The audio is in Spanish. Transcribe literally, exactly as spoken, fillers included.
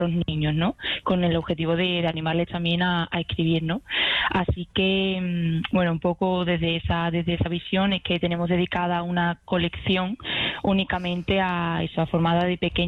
los niños, ¿no? Con el objetivo de, de animarles también a, a escribir, ¿no? Así que, bueno, un poco desde esa, desde esa visión es que tenemos dedicada una colección únicamente a eso, a formada de pequeños